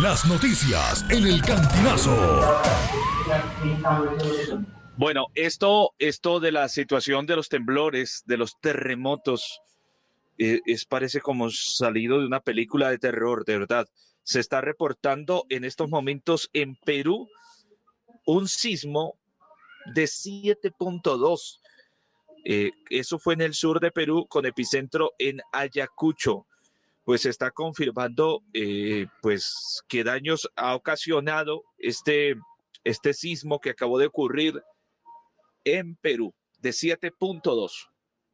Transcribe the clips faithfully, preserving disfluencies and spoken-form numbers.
Las noticias en el Cantinazo. Bueno, esto, esto de la situación de los temblores, de los terremotos, eh, es parece como salido de una película de terror, de verdad. Se está reportando en estos momentos en Perú un sismo de siete punto dos. Eh, eso fue en el sur de Perú con epicentro en Ayacucho. Pues se está confirmando eh, pues que daños ha ocasionado este, este sismo que acabó de ocurrir en Perú de siete punto dos.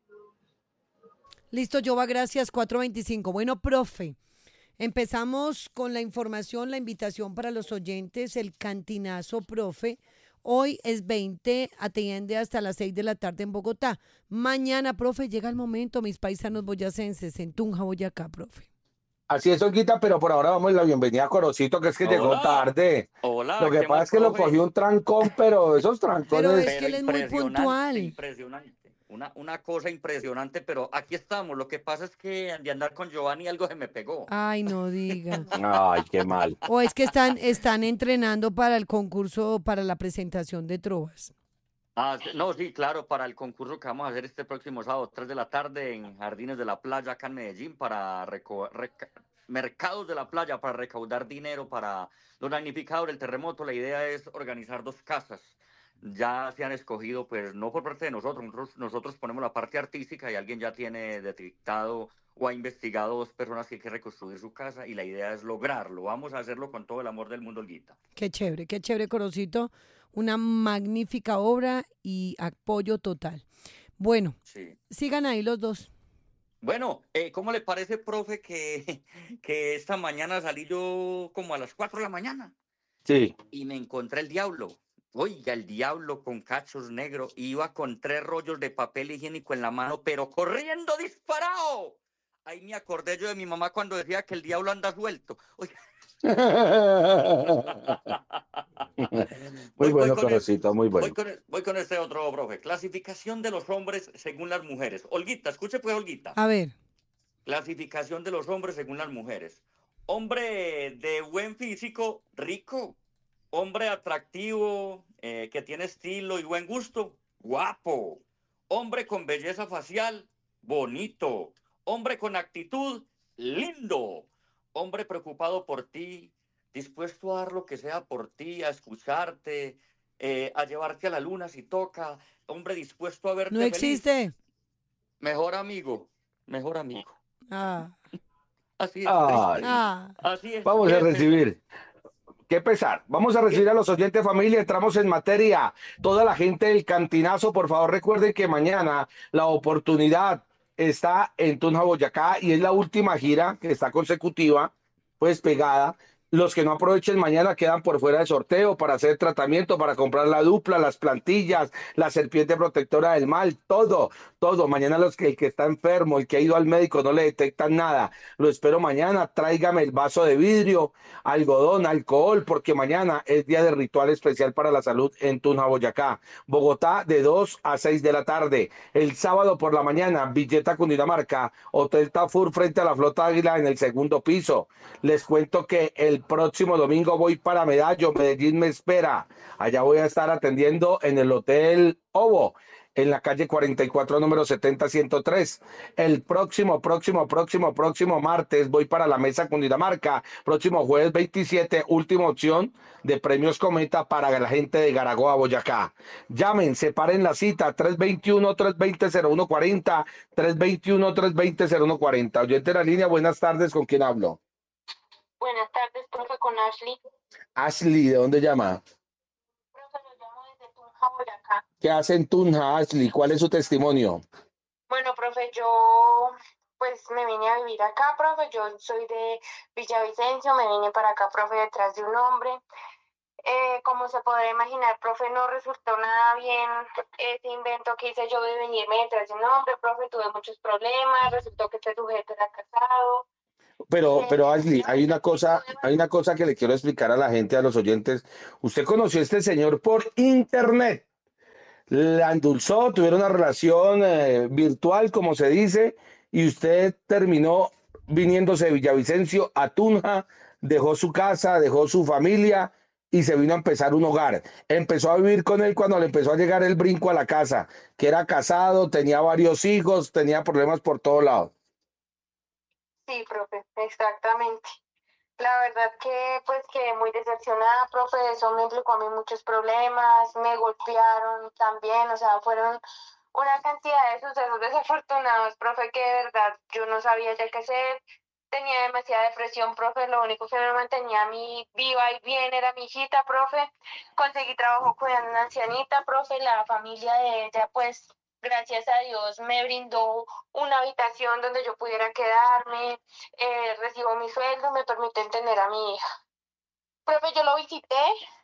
Listo, Jova, gracias. cuatro veinticinco. Bueno, profe, empezamos con la información, la invitación para los oyentes, el cantinazo, profe. Hoy es veinte, atiende hasta las seis de la tarde en Bogotá. Mañana, profe, llega el momento, mis paisanos boyacenses, en Tunja, Boyacá, profe. Así es, Olguita, pero por ahora vamos a la bienvenida a Corocito, que es que Hola. llegó tarde. Hola, Lo que ¿qué pasa más, es que lo profe? cogió un trancón, pero esos Pero trancones... es que él es muy impresionante, puntual. Impresionante. Una, una cosa impresionante, pero aquí estamos. Lo que pasa es que de andar con Giovanni algo se me pegó. Ay, no diga. Ay, qué mal. O es que están, están entrenando para el concurso, para la presentación de trovas. Ah, sí, no, sí, claro, para el concurso que vamos a hacer este próximo sábado, tres de la tarde, en Jardines de la Playa, acá en Medellín, para reco- reca- mercados de la playa, para recaudar dinero para los damnificados del terremoto. La idea es organizar dos casas. Ya se han escogido, pues no por parte de nosotros, nosotros, nosotros ponemos la parte artística y alguien ya tiene detectado o ha investigado dos personas que hay que reconstruir su casa y la idea es lograrlo. Vamos a hacerlo con todo el amor del mundo, Olguita. Qué chévere, qué chévere, Corocito. Una magnífica obra y apoyo total. Bueno, Sí. sigan ahí los dos. Bueno, eh, ¿cómo le parece, profe, que, que esta mañana salí yo como a las cuatro de la mañana Sí. y me encontré el diablo? Oiga, el diablo con cachos negros, iba con tres rollos de papel higiénico en la mano, pero corriendo disparado. Ahí me acordé yo de mi mamá cuando decía que el diablo anda suelto. Oiga, Muy voy, voy bueno, con el- Corocito, muy voy bueno. con el- voy con este otro, profe. Clasificación de los hombres según las mujeres. Olguita, escuche pues, Olguita. A ver, Clasificación de los hombres según las mujeres. Hombre de buen físico, rico. Hombre atractivo, eh, que tiene estilo y buen gusto, guapo. Hombre con belleza facial, bonito. Hombre con actitud, lindo. Hombre preocupado por ti, dispuesto a dar lo que sea por ti, a escucharte, eh, a llevarte a la luna si toca. Hombre dispuesto a verte no feliz. existe. Mejor amigo, mejor amigo. Ah, Así es, Ay, ah. así es. vamos a Qué pesar. recibir. Qué pesar. Vamos a recibir a los oyentes, familia. Entramos en materia. Toda la gente del Cantinazo, por favor, recuerden que mañana la oportunidad está en Tunja, Boyacá, y es la última gira que está consecutiva, pues pegada. Los que no aprovechen mañana quedan por fuera de sorteo para hacer tratamiento, para comprar la dupla, las plantillas, la serpiente protectora del mal, todo, todo. Mañana los que el que está enfermo, el que ha ido al médico no le detectan nada. Lo espero mañana. Tráigame el vaso de vidrio, algodón, alcohol, porque mañana es día de ritual especial para la salud en Tunja, Boyacá. Bogotá de dos a seis de la tarde. El sábado por la mañana, Villeta, Cundinamarca, Hotel Tafur frente a la Flota Águila en el segundo piso. Les cuento que el próximo domingo voy para Medallo, Medellín me espera. Allá voy a estar atendiendo en el Hotel Ovo, en la calle cuarenta y cuatro, número setenta ciento tres. El próximo, próximo, próximo, próximo martes voy para la Mesa Cundinamarca. Próximo jueves veintisiete, última opción de premios Cometa para la gente de Garagoa, Boyacá. Llamen, separen la cita, tres dos uno, tres dos cero, cero uno cuatro cero, tres dos uno, tres dos cero, cero uno cuatro cero. Oyente de la línea, buenas tardes, ¿con quién hablo? Buenas tardes, profe, con Ashley. Ashley, ¿de dónde llama? Profe, lo llamo desde Tunja, Boyacá. ¿Qué hace en Tunja, Ashley? ¿Cuál es su testimonio? Bueno, profe, yo pues me vine a vivir acá, profe. Yo soy de Villavicencio, me vine para acá, profe, detrás de un hombre. Eh, como se podrá imaginar, profe, no resultó nada bien ese invento que hice yo de venirme detrás de un hombre, profe. Tuve muchos problemas, resultó que este sujeto era casado. Pero, pero Ashley, hay una cosa, hay una cosa que le quiero explicar a la gente, a los oyentes. Usted conoció a este señor por internet, la endulzó, tuvieron una relación eh, virtual, como se dice, y usted terminó viniéndose de Villavicencio a Tunja, dejó su casa, dejó su familia y se vino a empezar un hogar. Empezó a vivir con él cuando le empezó a llegar el brinco a la casa, que era casado, tenía varios hijos, tenía problemas por todos lados. Sí, profe, exactamente. La verdad que pues quedé muy decepcionada, profe, eso me implicó a mí muchos problemas, me golpearon también, o sea, fueron una cantidad de sucesos desafortunados, profe, que de verdad yo no sabía ya qué hacer, tenía demasiada depresión, profe, lo único que me mantenía a mí viva y bien era mi hijita, profe, conseguí trabajo cuidando a una ancianita, profe, la familia de ella pues gracias a Dios me brindó una habitación donde yo pudiera quedarme, eh, recibo mi sueldo, me permiten tener a mi hija. Profe, yo lo visité,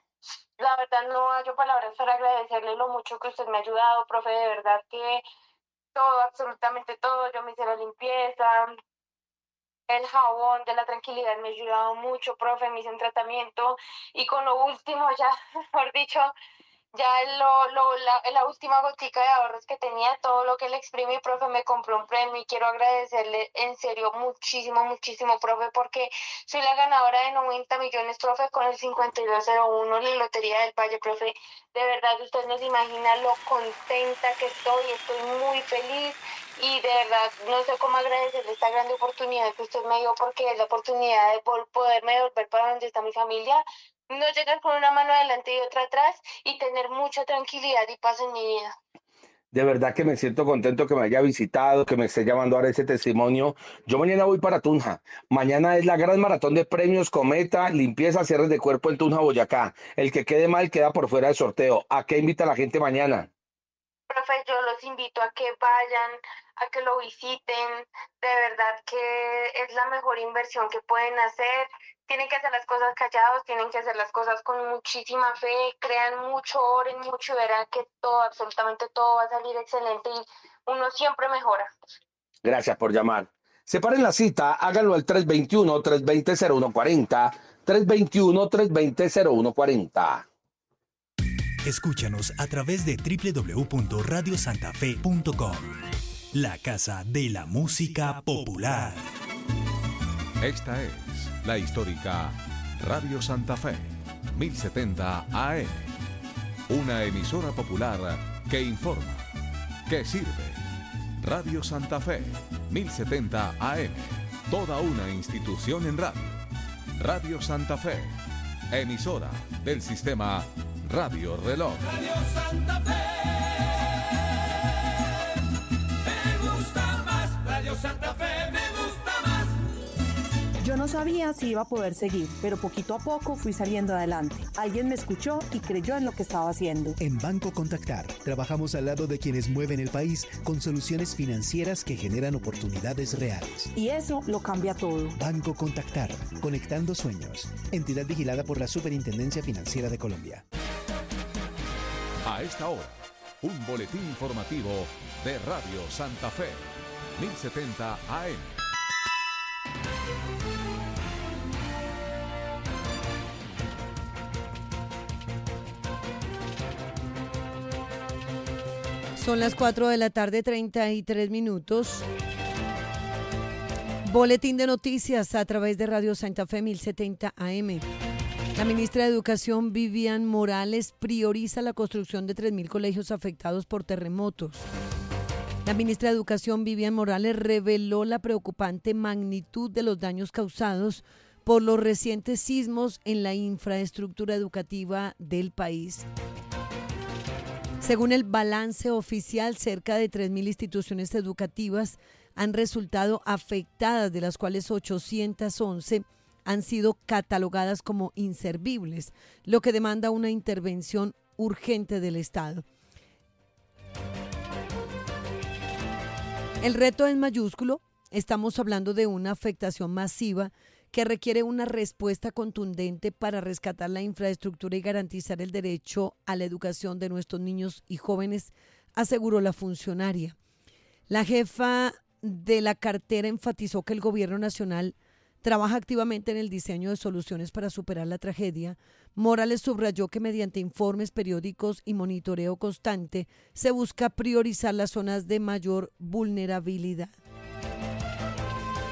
la verdad no hallo palabras para agradecerle lo mucho que usted me ha ayudado, profe, de verdad que todo, absolutamente todo, yo me hice la limpieza, el jabón de la tranquilidad me ha ayudado mucho, profe, me hice un tratamiento y con lo último ya, mejor dicho, ya lo, lo, la, la última gotica de ahorros que tenía, todo lo que le exprimí, profe, me compró un premio y quiero agradecerle en serio muchísimo, muchísimo, profe, porque soy la ganadora de noventa millones, profe, con el cincuenta y dos cero uno, la Lotería del Valle, profe. De verdad, usted no se imagina lo contenta que estoy, estoy muy feliz y de verdad no sé cómo agradecerle esta gran oportunidad que usted me dio porque es la oportunidad de poderme devolver para donde está mi familia, no llegar con una mano adelante y otra atrás y tener mucha tranquilidad y paz en mi vida. De verdad que me siento contento que me haya visitado, que me esté llamando ahora ese testimonio. Yo mañana voy para Tunja. Mañana es la gran maratón de premios Cometa, limpieza, cierres de cuerpo en Tunja, Boyacá. El que quede mal queda por fuera del sorteo. ¿A qué invita la gente mañana? Profe, yo los invito a que vayan, a que lo visiten. De verdad que es la mejor inversión que pueden hacer. Tienen que hacer las cosas callados, tienen que hacer las cosas con muchísima fe, crean mucho, oren mucho y verán que todo, absolutamente todo va a salir excelente y uno siempre mejora. Gracias por llamar. Separen la cita, háganlo al tres dos uno, tres dos cero, cero uno cuatro cero, tres dos uno, tres dos cero, cero uno cuatro cero. Escúchanos a través de doble u doble u doble u punto radio santa fe punto com, la casa de la música popular. Esta es la histórica Radio Santa Fe, mil setenta A M, una emisora popular que informa, que sirve. Radio Santa Fe, mil setenta A M, toda una institución en radio. Radio Santa Fe, emisora del sistema Radio Reloj. Radio Santa Fe, me gusta más. Radio Santa Fe, me gusta más. Yo no sabía si iba a poder seguir, pero poquito a poco fui saliendo adelante. Alguien me escuchó y creyó en lo que estaba haciendo. En Banco Contactar, trabajamos al lado de quienes mueven el país con soluciones financieras que generan oportunidades reales. Y eso lo cambia todo. Banco Contactar, conectando sueños. Entidad vigilada por la Superintendencia Financiera de Colombia. A esta hora, un boletín informativo de Radio Santa Fe, mil setenta A M. Son las cuatro de la tarde, treinta y tres minutos. Boletín de noticias a través de Radio Santa Fe mil setenta A M. La ministra de Educación, Vivian Morales, prioriza la construcción de tres mil colegios afectados por terremotos. La ministra de Educación, Vivian Morales, reveló la preocupante magnitud de los daños causados por los recientes sismos en la infraestructura educativa del país. Según el balance oficial, cerca de tres mil instituciones educativas han resultado afectadas, de las cuales ochocientas once han sido catalogadas como inservibles, lo que demanda una intervención urgente del Estado. El reto es mayúsculo. Estamos hablando de una afectación masiva que requiere una respuesta contundente para rescatar la infraestructura y garantizar el derecho a la educación de nuestros niños y jóvenes, aseguró la funcionaria. La jefa de la cartera enfatizó que el gobierno nacional trabaja activamente en el diseño de soluciones para superar la tragedia. Morales subrayó que mediante informes periódicos y monitoreo constante se busca priorizar las zonas de mayor vulnerabilidad.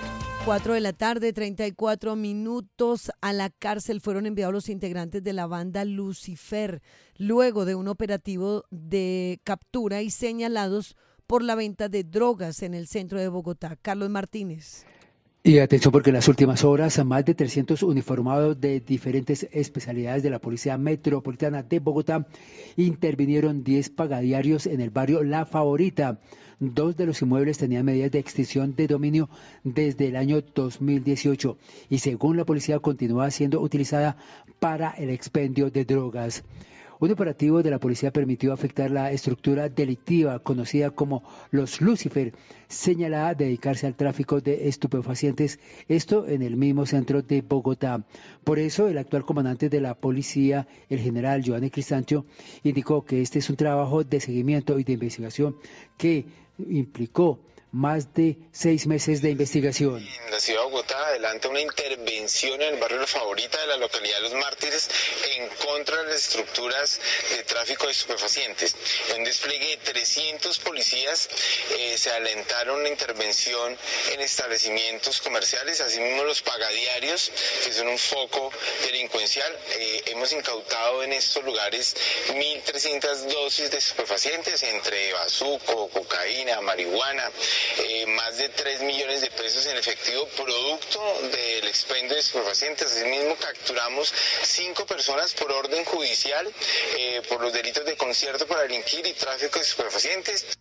cuatro de la tarde, treinta y cuatro minutos. A la cárcel fueron enviados los integrantes de la banda Lucifer, luego de un operativo de captura y señalados por la venta de drogas en el centro de Bogotá. Carlos Martínez. Y atención porque en las últimas horas más de trescientos uniformados de diferentes especialidades de la Policía Metropolitana de Bogotá intervinieron diez pagadiarios en el barrio La Favorita. Dos de los inmuebles tenían medidas de extinción de dominio desde el año dos mil dieciocho y según la policía continúa siendo utilizada para el expendio de drogas. Un operativo de la policía permitió afectar la estructura delictiva conocida como los Lucifer, señalada a dedicarse al tráfico de estupefacientes, esto en el mismo centro de Bogotá. Por eso, el actual comandante de la policía, el general Giovanni Cristancho, indicó que este es un trabajo de seguimiento y de investigación que implicó más de seis meses de investigación. En la ciudad de Bogotá adelanta una intervención en el barrio La Favorita de la localidad de Los Mártires en contra de las estructuras de tráfico de estupefacientes. En un despliegue de trescientos policías eh, se alentaron una intervención en establecimientos comerciales, asimismo los pagadiarios, que son un foco delincuencial. Eh, hemos incautado en estos lugares mil trescientas dosis de estupefacientes entre bazuco, cocaína, marihuana. Eh, más de tres millones de pesos en efectivo producto del expendio de estupefacientes. Asimismo capturamos cinco personas por orden judicial eh, por los delitos de concierto para delinquir y tráfico de estupefacientes.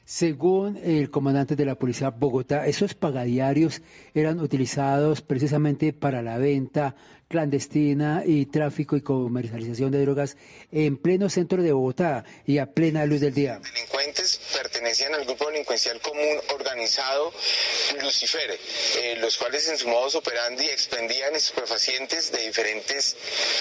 Según el comandante de la Policía Bogotá, esos pagadiarios eran utilizados precisamente para la venta clandestina y tráfico y comercialización de drogas en pleno centro de Bogotá y a plena luz del día. Delincuentes pertenecían al grupo delincuencial común organizado Lucifer, eh, los cuales en su modus operandi expendían estupefacientes de diferentes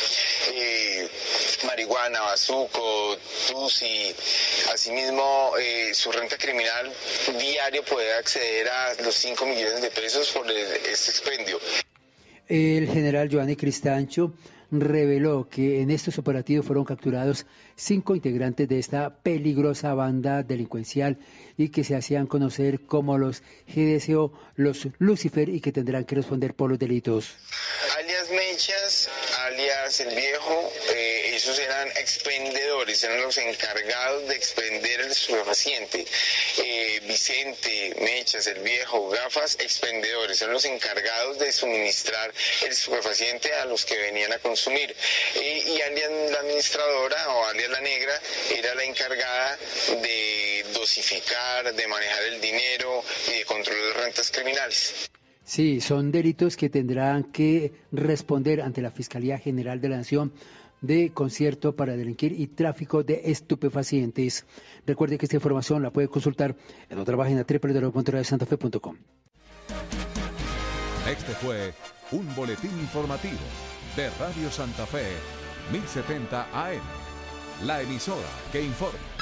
eh, marihuana, bazuco, tusi. Asimismo, eh, su renta criminal diario puede acceder a los cinco millones de pesos por el, este expendio. El general Giovanni Cristancho reveló que en estos operativos fueron capturados cinco integrantes de esta peligrosa banda delincuencial y que se hacían conocer como los G D C O, los Lucifer, y que tendrán que responder por los delitos. Alias Mechas, alias El Viejo, eh, esos eran expendedores, eran los encargados de expender el estupefaciente. Eh, Vicente, Mechas, El Viejo, Gafas, expendedores, eran los encargados de suministrar el estupefaciente a los que venían a consumir. Eh, y alias la administradora o alias la Negra era la encargada de dosificar, de manejar el dinero y de controlar las rentas criminales. Sí, son delitos que tendrán que responder ante la Fiscalía General de la Nación de concierto para delinquir y tráfico de estupefacientes. Recuerde que esta información la puede consultar en otra página doble u doble u doble u punto radio santa fe punto com. Este fue un boletín informativo de Radio Santa Fe, mil setenta A M, la emisora que informa.